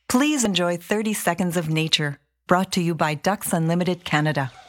Please enjoy 30 Seconds of Nature, brought to you by Ducks Unlimited Canada.